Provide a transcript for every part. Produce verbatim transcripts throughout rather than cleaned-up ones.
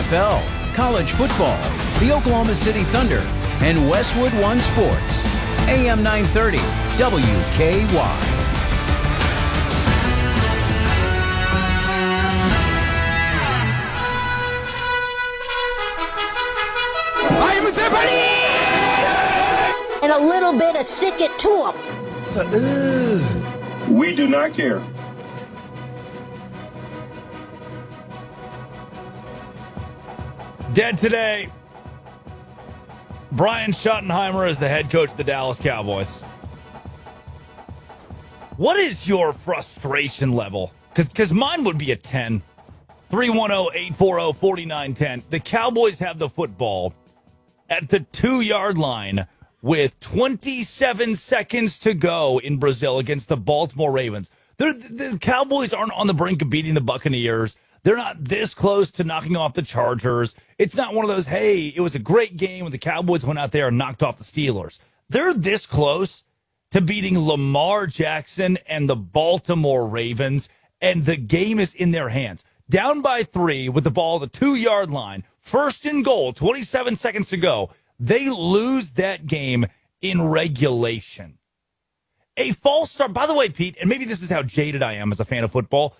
F L, college football, the Oklahoma City Thunder, and Westwood One Sports. A M nine thirty, W K Y. And a little bit of stick it to them. We do not care. Dead today. Brian Schottenheimer is the head coach of the Dallas Cowboys. What is your frustration level? Because mine would be a ten. three one zero, eight four zero, four nine one zero. The Cowboys have the football at the two-yard line with twenty-seven seconds to go in Brazil against the Baltimore Ravens. They're, the Cowboys aren't on the brink of beating the Buccaneers. They're not this close to knocking off the Chargers. It's not one of those, hey, it was a great game when the Cowboys went out there and knocked off the Steelers. They're this close to beating Lamar Jackson and the Baltimore Ravens, and the game is in their hands. Down by three with the ball at the two-yard line, first and goal, twenty-seven seconds to go. They lose that game in regulation. A false start. By the way, Pete, and maybe this is how jaded I am as a fan of football,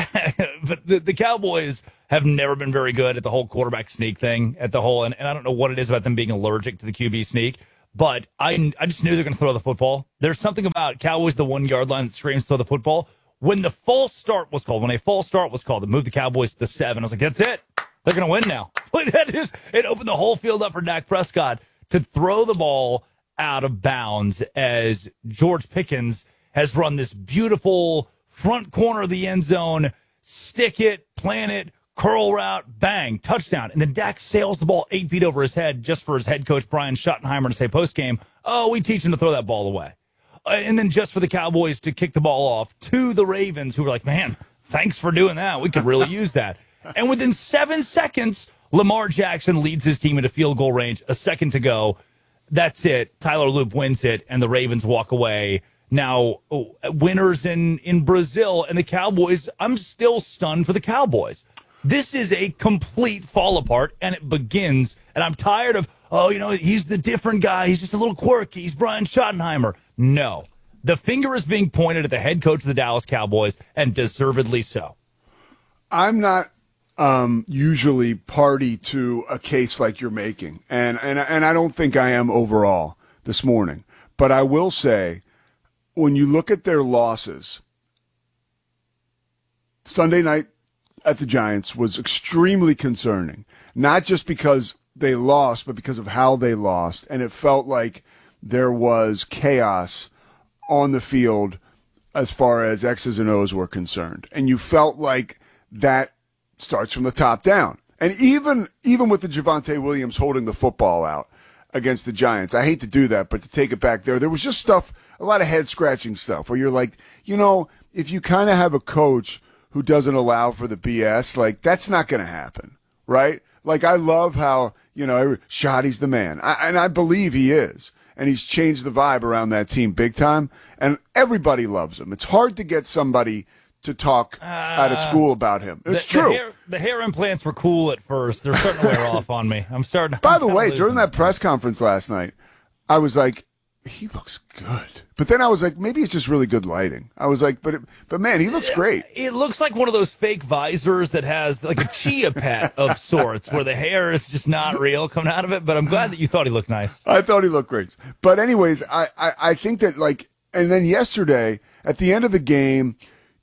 but the, the Cowboys have never been very good at the whole quarterback sneak thing, at the whole, and, and I don't know what it is about them being allergic to the Q B sneak, but I, I just knew they're going to throw the football. There's something about Cowboys, the one-yard line that screams throw the football. When the false start was called, when a false start was called, it moved the Cowboys to the seven. I was like, that's it. They're going to win now. That is, it opened the whole field up for Dak Prescott to throw the ball out of bounds as George Pickens has run this beautiful front corner of the end zone, stick it, plant it, curl route, bang, touchdown. And then Dak sails the ball eight feet over his head just for his head coach, Brian Schottenheimer, to say postgame, oh, we teach him to throw that ball away. Uh, and then just for the Cowboys to kick the ball off to the Ravens, who were like, man, thanks for doing that. We could really use that. And within seven seconds, Lamar Jackson leads his team into field goal range, a second to go. That's it. Tyler Loop wins it, and the Ravens walk away. Now, winners in, in Brazil and the Cowboys, I'm still stunned for the Cowboys. This is a complete fall apart, and it begins, and I'm tired of, oh, you know, he's the different guy. He's just a little quirky. He's Brian Schottenheimer. No. The finger is being pointed at the head coach of the Dallas Cowboys, and deservedly so. I'm not um, usually party to a case like you're making, and, and, and I don't think I am overall this morning. But I will say, when you look at their losses, Sunday night at the Giants was extremely concerning, not just because they lost, but because of how they lost. And it felt like there was chaos on the field as far as X's and O's were concerned. And you felt like that starts from the top down. And even even with the Javonte Williams holding the football out against the Giants, I hate to do that, but to take it back there, there was just stuff, a lot of head-scratching stuff where you're like, you know, if you kind of have a coach who doesn't allow for the B S, like, that's not going to happen, right? Like, I love how, you know, Shotty's the man, I, and I believe he is, and he's changed the vibe around that team big time, and everybody loves him. It's hard to get somebody to talk uh, out of school about him. It's the, true. The hair, the hair implants were cool at first. They're starting to wear off on me. I'm starting. By I'm the way, during that it. press conference last night, I was like, he looks good. But then I was like, maybe it's just really good lighting. I was like, but it, but man, he looks great. It looks like one of those fake visors that has like a chia pet of sorts, where the hair is just not real coming out of it. But I'm glad that you thought he looked nice. I thought he looked great. But anyways, I, I, I think that, like, and then yesterday at the end of the game,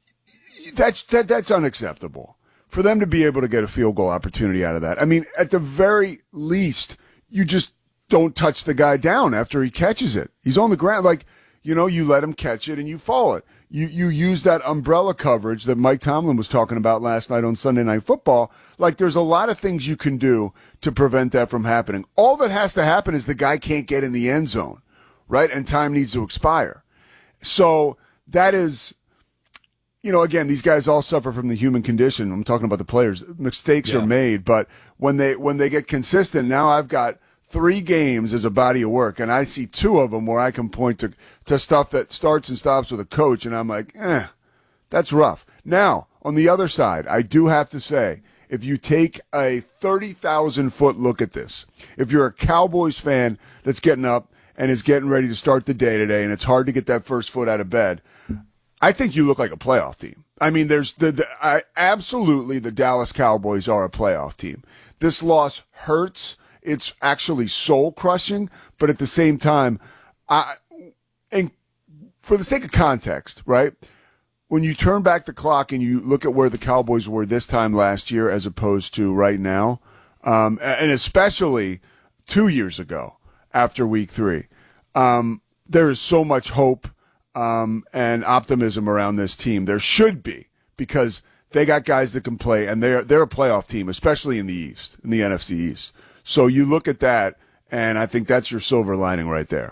that's that that's unacceptable for them to be able to get a field goal opportunity out of that. I mean, at the very least, you just don't touch the guy down after he catches it. He's on the ground. Like, you know, you let him catch it and you fall it. You you use that umbrella coverage that Mike Tomlin was talking about last night on Sunday Night Football. Like, there's a lot of things you can do to prevent that from happening. All that has to happen is the guy can't get in the end zone, right? And time needs to expire. So that is, you know, again, these guys all suffer from the human condition. I'm talking about the players. Mistakes yeah. are made, but when they when they get consistent, now I've got three games as a body of work, and I see two of them where I can point to, to stuff that starts and stops with a coach, and I'm like, eh, that's rough. Now, on the other side, I do have to say, if you take a thirty thousand foot look at this, if you're a Cowboys fan that's getting up and is getting ready to start the day today and it's hard to get that first foot out of bed, I think you look like a playoff team. I mean, there's the, the I, absolutely the Dallas Cowboys are a playoff team. This loss hurts. It's actually soul crushing, but at the same time, I, and for the sake of context, right? When you turn back the clock and you look at where the Cowboys were this time last year as opposed to right now, um, and especially two years ago after week three, um, there is so much hope um, and optimism around this team. There should be, because they got guys that can play, and they're, they're a playoff team, especially in the East, in the N F C East. So you look at that, and I think that's your silver lining right there.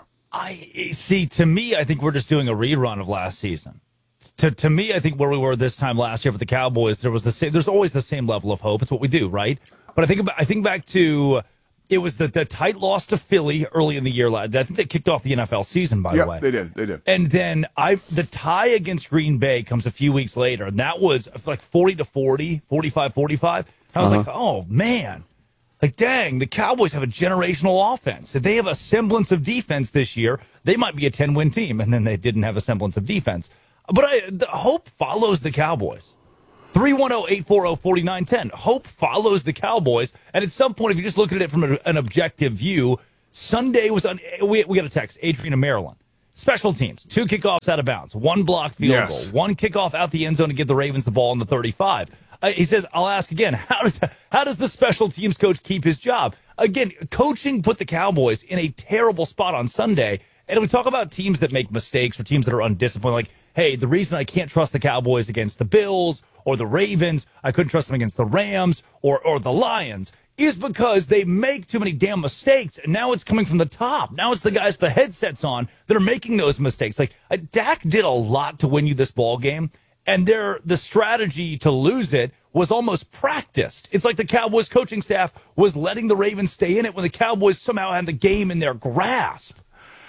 I see. To me, I think we're just doing a rerun of last season. To to me, I think where we were this time last year for the Cowboys, there was the same. There's always the same level of hope. It's what we do, right? But I think about, I think back to it was the, the tight loss to Philly early in the year. I think they kicked off the N F L season, by yep, the way. They did. They did. And then I the tie against Green Bay comes a few weeks later, and that was like forty to forty, forty-five forty-five. I was uh-huh. like, oh man. Like, dang, the Cowboys have a generational offense. If they have a semblance of defense this year, they might be a ten-win team. And then they didn't have a semblance of defense. But I, the hope follows the Cowboys. three one zero, eight four zero, four nine one zero. Hope follows the Cowboys. And at some point, if you just look at it from a, an objective view, Sunday was on. We, we got a text, Adrian in Maryland. Special teams, two kickoffs out of bounds, one blocked field yes. goal, one kickoff out the end zone to give the Ravens the ball in the thirty-five. Uh, he says, I'll ask again, how does how does the special teams coach keep his job? Again, coaching put the Cowboys in a terrible spot on Sunday. And we talk about teams that make mistakes or teams that are undisciplined, like, hey, the reason I can't trust the Cowboys against the Bills or the Ravens, I couldn't trust them against the Rams or, or the Lions, is because they make too many damn mistakes. And now it's coming from the top. Now it's the guys with the headsets on that are making those mistakes. Like, uh, Dak did a lot to win you this ball game. And their the strategy to lose it was almost practiced. It's like the Cowboys coaching staff was letting the Ravens stay in it when the Cowboys somehow had the game in their grasp.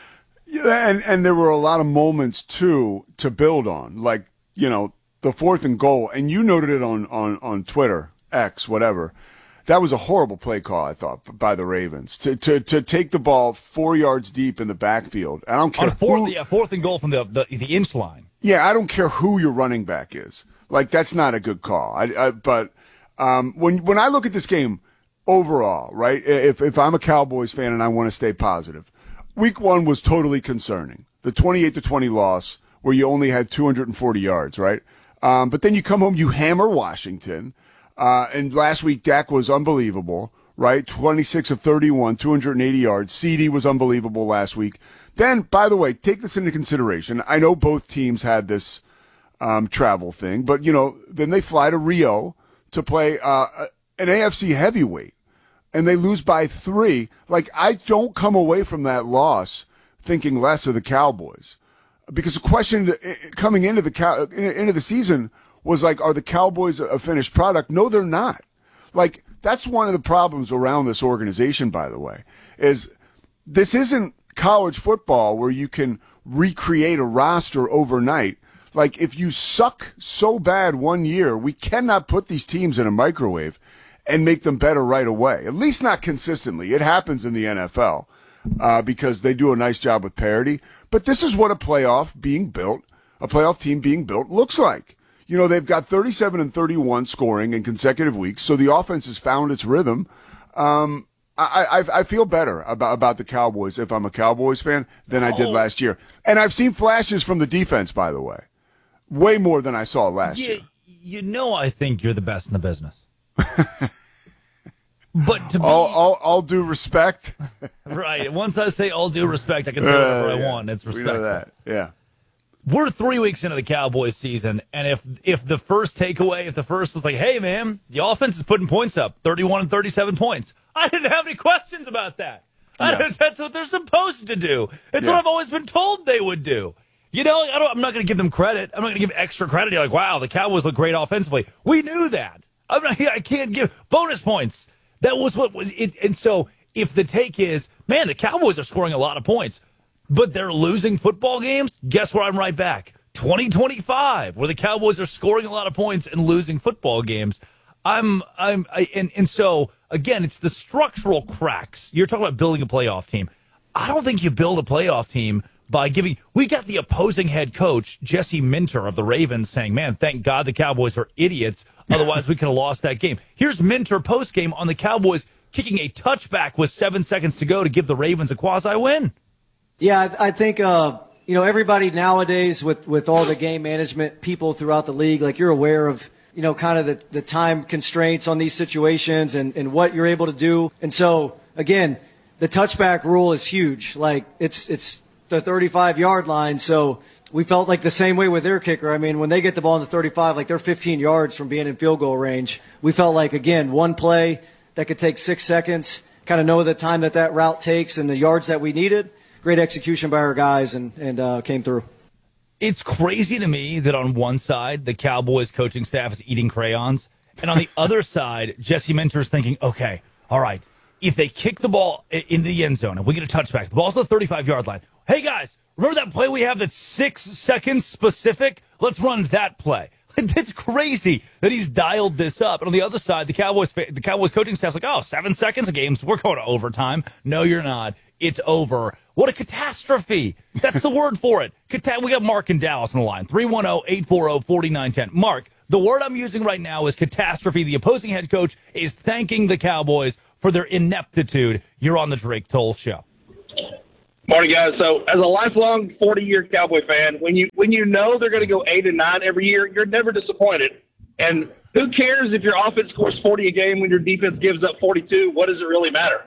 Yeah, and, and there were a lot of moments, too, to build on. Like, you know, the fourth and goal. And you noted it on, on, on Twitter, X, whatever. That was a horrible play call, I thought, by the Ravens. To to to take the ball four yards deep in the backfield. I don't care on fourth, who, yeah, fourth and goal from the, the, the inch line. Yeah, I don't care who your running back is. Like, that's not a good call. I, I, but um, when when I look at this game overall, right, if, if I'm a Cowboys fan and I want to stay positive, week one was totally concerning. The twenty-eight to twenty loss where you only had two hundred forty yards, right? Um, but then you come home, you hammer Washington. Uh, and last week, Dak was unbelievable, right? twenty-six of thirty-one, two hundred eighty yards. C D was unbelievable last week. Then, by the way, take this into consideration. I know both teams had this um, travel thing, but, you know, then they fly to Rio to play uh, an A F C heavyweight, and they lose by three. Like, I don't come away from that loss thinking less of the Cowboys, because the question coming into the into the season was like, are the Cowboys a finished product? No, they're not. Like, that's one of the problems around this organization, by the way, is this isn't college football where you can recreate a roster overnight. Like, if you suck so bad one year, we cannot put these teams in a microwave and make them better right away. At least not consistently. It happens in the N F L uh, because they do a nice job with parity. But this is what a playoff being built, a playoff team being built looks like. You know, they've got thirty-seven and thirty-one scoring in consecutive weeks, so the offense has found its rhythm. Um, I, I, I feel better about, about the Cowboys if I'm a Cowboys fan than I did oh. last year. And I've seen flashes from the defense, by the way. Way more than I saw last you, year. You know I think you're the best in the business. But to be... All, all, all due respect. Right. Once I say all due respect, I can say whatever uh, yeah. I want. It's respectful. We know that, yeah. We're three weeks into the Cowboys season, and if if the first takeaway, if the first is like, hey, man, the offense is putting points up, thirty-one and thirty-seven points, I didn't have any questions about that. Yeah. I, that's what they're supposed to do. It's yeah. what I've always been told they would do. You know, I don't, I'm not going to give them credit. I'm not going to give extra credit. You're like, wow, the Cowboys look great offensively. We knew that. I'm not, I can't give bonus points. That was what was it. And so if the take is, man, the Cowboys are scoring a lot of points, but they're losing football games, guess where I'm right back? twenty twenty-five, where the Cowboys are scoring a lot of points and losing football games. I'm, I'm, I, and, and so, again, it's the structural cracks. You're talking about building a playoff team. I don't think you build a playoff team by giving, we got the opposing head coach, Jesse Minter of the Ravens, saying, man, thank God the Cowboys are idiots. Otherwise, we could have lost that game. Here's Minter post-game on the Cowboys kicking a touchback with seven seconds to go to give the Ravens a quasi-win. Yeah, I, I think, uh, you know, everybody nowadays with, with all the game management people throughout the league, like you're aware of, you know, kind of the, the time constraints on these situations and, and what you're able to do. And so, again, the touchback rule is huge. Like, it's it's the thirty-five-yard line, so we felt like the same way with their kicker. I mean, when they get the ball in the thirty-five, like they're fifteen yards from being in field goal range. We felt like, again, one play that could take six seconds, kind of know the time that that route takes and the yards that we needed. Great execution by our guys, and, and uh, came through. It's crazy to me that on one side, the Cowboys coaching staff is eating crayons, and on the other side, Jesse Minter's thinking, okay, all right, if they kick the ball in the end zone and we get a touchback, the ball's on the thirty-five-yard line. Hey, guys, remember that play we have that's six seconds specific? Let's run that play. It's crazy that he's dialed this up. And on the other side, the Cowboys the Cowboys coaching staff's like, oh, seven seconds of games, we're going to overtime. No, you're not. It's over. What a catastrophe. That's the word for it. Cata- we got Mark in Dallas on the line, three one zero, eight four zero, four nine one zero. Mark, the word I'm using right now is catastrophe. The opposing head coach is thanking the Cowboys for their ineptitude. You're on the Drake Toll Show. Morning, guys. So, as a lifelong forty-year Cowboy fan, when you when you know they're going to go eight and nine every year, you're never disappointed. And who cares if your offense scores forty a game when your defense gives up forty-two? What does it really matter?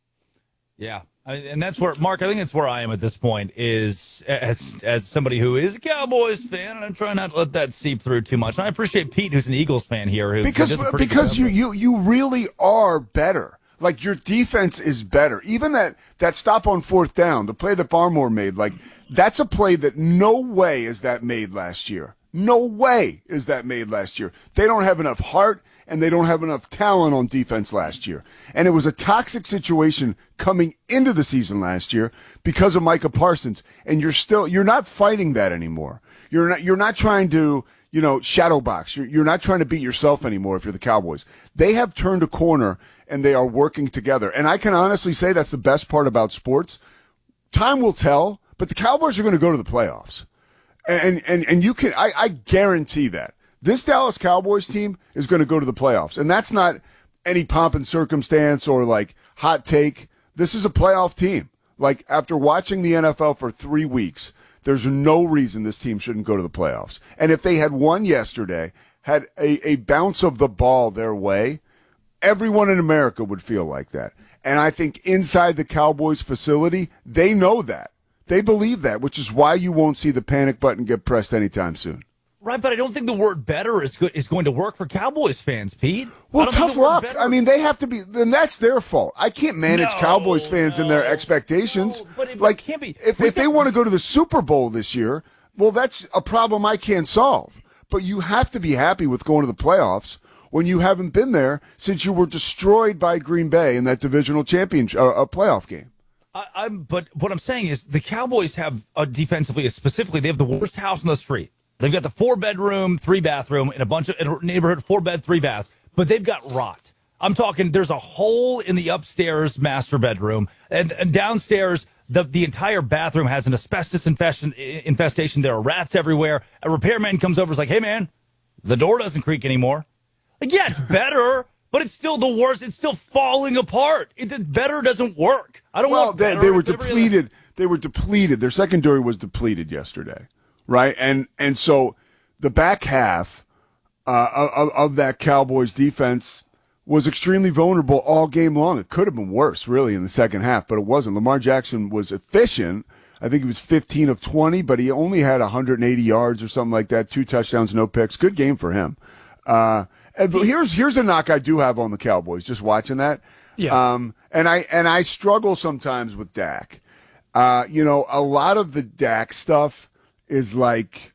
Yeah, I mean, and that's where, Mark, I think that's where I am at this point, is as as somebody who is a Cowboys fan, and I'm trying not to let that seep through too much. And I appreciate Pete, who's an Eagles fan here. Who, because who because you, you, you really are better. Like, your defense is better. Even that, that stop on fourth down, the play that Barmore made, like, that's a play that no way is that made last year. No way is that made last year. They don't have enough heart, and they don't have enough talent on defense last year. And it was a toxic situation coming into the season last year because of Micah Parsons. And you're still, you're not fighting that anymore. You're not, you're not trying to, you know, shadow box. You're, you're not trying to beat yourself anymore if you're the Cowboys. They have turned a corner, and they are working together. And I can honestly say that's the best part about sports. Time will tell, but the Cowboys are going to go to the playoffs. And, and, and you can, I, I guarantee that. This Dallas Cowboys team is going to go to the playoffs. And that's not any pomp and circumstance or like hot take. This is a playoff team. Like, after watching the N F L for three weeks, there's no reason this team shouldn't go to the playoffs. And if they had won yesterday, had a, a bounce of the ball their way, everyone in America would feel like that. And I think inside the Cowboys facility, they know that. They believe that, which is why you won't see the panic button get pressed anytime soon. Right, but I don't think the word better is good, is going to work for Cowboys fans, Pete. Well, tough luck. I mean, they have to be, then that's their fault. I can't manage no, Cowboys fans no, and their expectations. No, but it, like, it can't be. If, if they want to go to the Super Bowl this year, well, that's a problem I can't solve. But you have to be happy with going to the playoffs when you haven't been there since you were destroyed by Green Bay in that divisional championship, uh, a playoff game. I, I'm, but what I'm saying is the Cowboys have, uh, defensively, specifically, they have the worst house on the street. They've got the four-bedroom, three-bathroom, and a bunch of in a neighborhood, four-bed, three-baths, but they've got rot. I'm talking, there's a hole in the upstairs master bedroom, and, and downstairs, the the entire bathroom has an asbestos infestation, infestation. There are rats everywhere. A repairman comes over and is like, hey, man, the door doesn't creak anymore. Like, yeah, it's better, but it's still the worst. It's still falling apart. It better doesn't work. I don't well, want they, they were depleted. They were depleted. Their secondary was depleted yesterday. Right, and and so the back half uh, of, of that Cowboys defense was extremely vulnerable all game long. It could have been worse, really, in the second half, but it wasn't. Lamar Jackson was efficient. I think he was fifteen of twenty, but he only had one hundred eighty yards or something like that, two touchdowns, no picks. Good game for him. Uh, and here's here's a knock I do have on the Cowboys. Just watching that, yeah. Um, and I and I struggle sometimes with Dak. Uh, you know, a lot of the Dak stuff is like,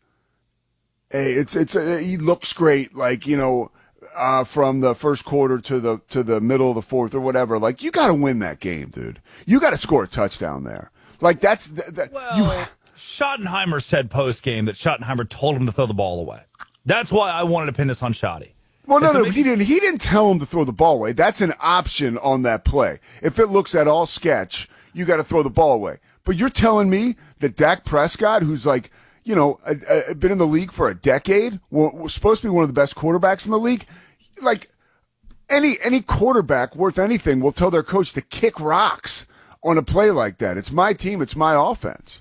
hey, it's it's a, he looks great, like, you know, uh, from the first quarter to the to the middle of the fourth or whatever. Like, you got to win that game, dude. You got to score a touchdown there. Like, that's that. Well, you, Schottenheimer said post game that Schottenheimer told him to throw the ball away. That's why I wanted to pin this on Shotty. Well, no, It's no, amazing. he didn't. He didn't tell him to throw the ball away. That's an option on that play. If it looks at all sketch, you got to throw the ball away. But you're telling me that Dak Prescott, who's like, you know, a, a, been in the league for a decade, was, was supposed to be one of the best quarterbacks in the league, like any any quarterback worth anything will tell their coach to kick rocks on a play like that. It's my team. It's my offense.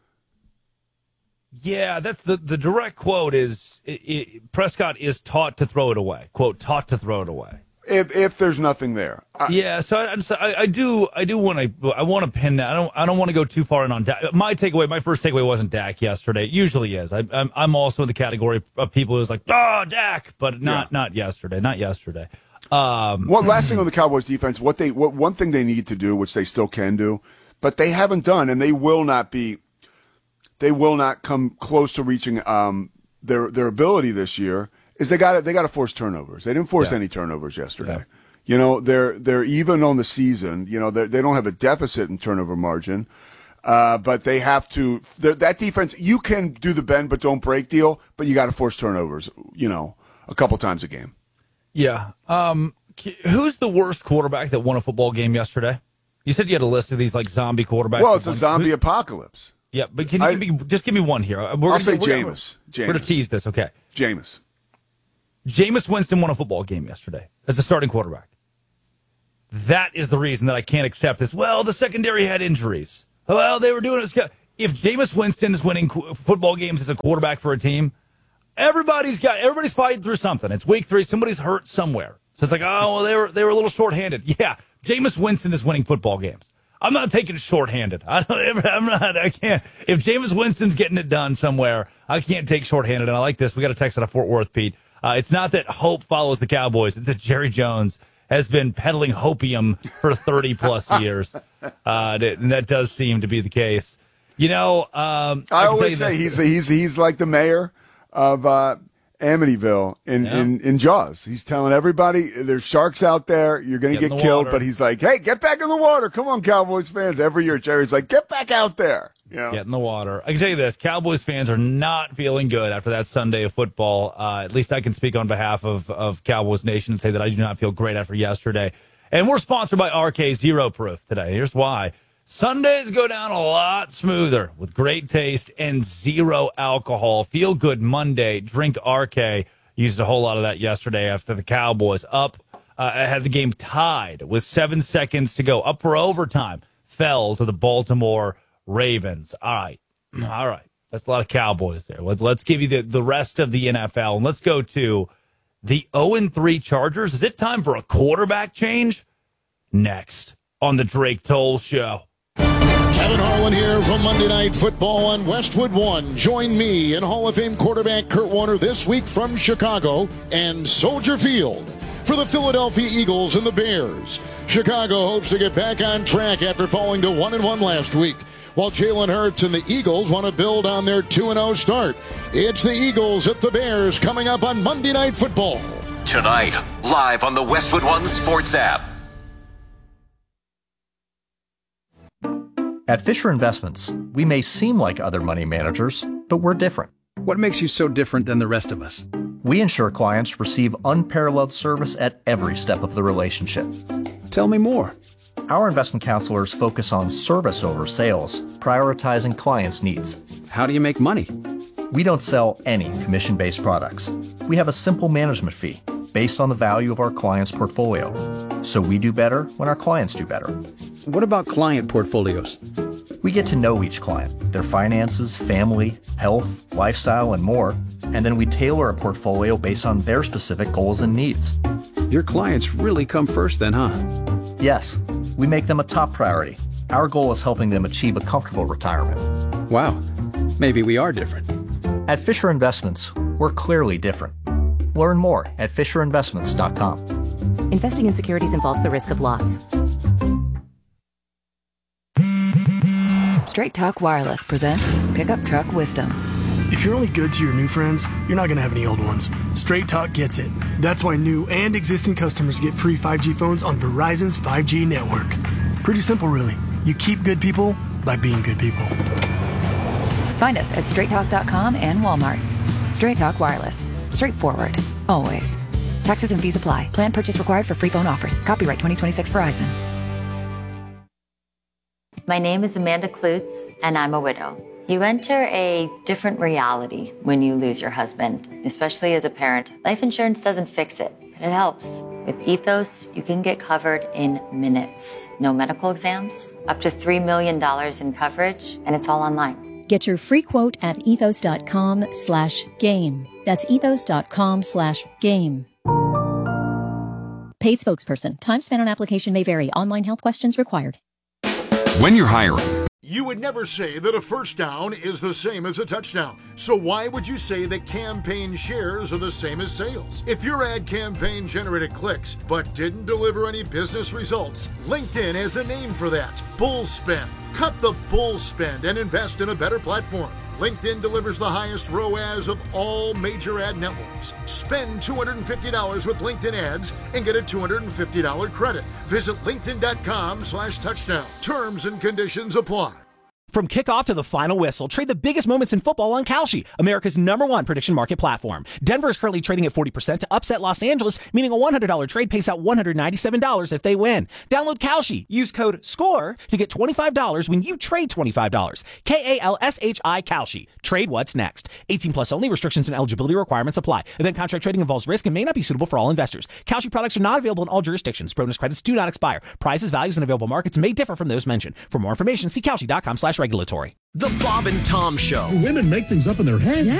Yeah, that's the, the direct quote is it, it, Prescott is taught to throw it away. Quote, taught to throw it away. If if there's nothing there. I, Yeah, so I, so I, I do I do want to I want to pin that. I don't I don't want to go too far in on Dak. My takeaway, my first takeaway wasn't Dak yesterday. It usually is. I, I'm I'm also in the category of people who's like, oh, Dak, but not Yeah. not yesterday, not yesterday. Um, One last thing on the Cowboys defense, what they what one thing they need to do, which they still can do, but they haven't done, and they will not be, they will not come close to reaching um, their their ability this year. Is they got they got to force turnovers. They didn't force Yeah. any turnovers yesterday. Yeah. You know, they're they're even on the season. You know, they they don't have a deficit in turnover margin, uh, but they have to. That defense, you can do the bend but don't break deal, but you got to force turnovers. You know, a couple times a game. yeah. Um, who's the worst quarterback that won a football game yesterday? You said you had a list of these like zombie quarterbacks. Well, that it's a won- zombie who's- apocalypse. Yeah, but can you I- give me, just give me one here? We're I'll gonna, say we're gonna- Jameis. We're going to Jameis. tease this, okay? Jameis. Jameis Winston won a football game yesterday as a starting quarterback. That is the reason that I can't accept this. Well, the secondary had injuries. Well, they were doing it. If Jameis Winston is winning qu- football games as a quarterback for a team, everybody's got everybody's fighting through something. It's week three. Somebody's hurt somewhere. So it's like, oh, well, they were they were a little shorthanded. Yeah, Jameis Winston is winning football games. I'm not taking it shorthanded. I don't, I'm not. I can't. If Jameis Winston's getting it done somewhere, I can't take shorthanded. And I like this. We got a text out of Fort Worth, Pete. Uh, it's not that hope follows the Cowboys. It's that Jerry Jones has been peddling hopium for thirty plus years. Uh, and that does seem to be the case. You know, um, I, can always tell say you he's this. he's he's like the mayor of uh, Amityville in, Yeah. in, in Jaws. He's telling everybody there's sharks out there. You're going to Get get in the killed. water. But he's like, hey, get back in the water. Come on, Cowboys fans. Every year, Jerry's like, get back out there. You know? Get in the water. I can tell you this: Cowboys fans are not feeling good after that Sunday of football. Uh, at least I can speak on behalf of, of Cowboys Nation and say that I do not feel great after yesterday. And we're sponsored by R K Zero Proof today. Here's why. Sundays go down a lot smoother with great taste and zero alcohol. Feel good Monday. Drink R K. Used a whole lot of that yesterday after the Cowboys up. Uh, had the game tied with seven seconds to go. Up for overtime. Fell to the Baltimore Ravens. All right. All right. That's a lot of Cowboys there. Let's, let's give you the, the rest of the N F L. And let's go to the oh and three Chargers. Is it time for a quarterback change? Next on the Drake Toll Show. Kevin Harlan here from Monday Night Football on Westwood One. Join me and Hall of Fame quarterback Kurt Warner this week from Chicago and Soldier Field for the Philadelphia Eagles and the Bears. Chicago hopes to get back on track after falling to one and one last week, while Jalen Hurts and the Eagles want to build on their two and oh start. It's the Eagles at the Bears coming up on Monday Night Football. Tonight, live on the Westwood One Sports app. At Fisher Investments, we may seem like other money managers, but we're different. What makes you so different than the rest of us? We ensure clients receive unparalleled service at every step of the relationship. Tell me more. Our investment counselors focus on service over sales, prioritizing clients' needs. How do you make money? We don't sell any commission-based products. We have a simple management fee based on the value of our client's portfolio. So we do better when our clients do better. What about client portfolios? We get to know each client, their finances, family, health, lifestyle, and more, and then we tailor a portfolio based on their specific goals and needs. Your clients really come first then, huh? Yes, we make them a top priority. Our goal is helping them achieve a comfortable retirement. Wow, maybe we are different. At Fisher Investments, we're clearly different. Learn more at fisher investments dot com. Investing in securities involves the risk of loss. Straight Talk Wireless presents Pickup Truck Wisdom. If you're only good to your new friends, you're not going to have any old ones. Straight Talk gets it. That's why new and existing customers get free five G phones on Verizon's five G network. Pretty simple, really. You keep good people by being good people. Find us at straight talk dot com and Walmart. Straight Talk Wireless. Straightforward. Always. Taxes and fees apply. Plan purchase required for free phone offers. Copyright twenty twenty-six Verizon. My name is Amanda Klutz, and I'm a widow. You enter a different reality when you lose your husband, especially as a parent. Life insurance doesn't fix it, but it helps. With Ethos, you can get covered in minutes. No medical exams, up to three million dollars in coverage, and it's all online. Get your free quote at ethos.com slash game. That's ethos.com slash game. Paid spokesperson. Time spent on application may vary. Online health questions required. When you're hiring, you would never say that a first down is the same as a touchdown. So why would you say that campaign shares are the same as sales? If your ad campaign generated clicks but didn't deliver any business results, LinkedIn has a name for that. Bull spend. Cut the bull spend and invest in a better platform. LinkedIn delivers the highest R O A S of all major ad networks. Spend two hundred fifty dollars with LinkedIn ads and get a two hundred fifty dollars credit. Visit linkedin.com slash touchdown. Terms and conditions apply. From kickoff to the final whistle, trade the biggest moments in football on Kalshi, America's number one prediction market platform. Denver is currently trading at forty percent to upset Los Angeles, meaning a one hundred dollars trade pays out one hundred ninety-seven dollars if they win. Download Kalshi. Use code SCORE to get twenty-five dollars when you trade twenty-five dollars. K A L S H I Kalshi. Trade what's next. eighteen plus only. Restrictions and eligibility requirements apply. Event contract trading involves risk and may not be suitable for all investors. Kalshi products are not available in all jurisdictions. Bonus credits do not expire. Prices, values, and available markets may differ from those mentioned. For more information, see Kalshi.com slash regulatory. The Bob and Tom Show. Women make things up in their head. Yeah.